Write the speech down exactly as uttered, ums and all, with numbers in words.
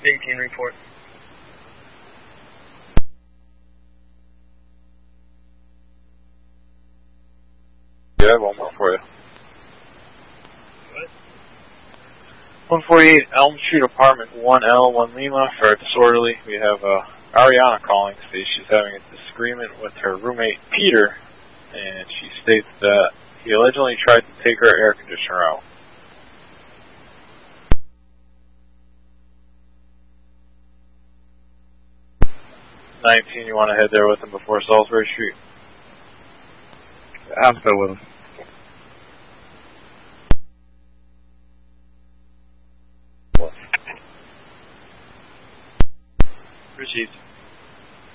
eighteen report. Yeah, I have one more for you. What? one forty-eight Elm Street, apartment one L, one Lima, for a disorderly. We have uh, Ariana calling. States she's having a disagreement with her roommate, Peter, and she states that he allegedly tried to take her air conditioner out. nineteen, you want to head there with him before Salisbury Street? I'm still with him. Received.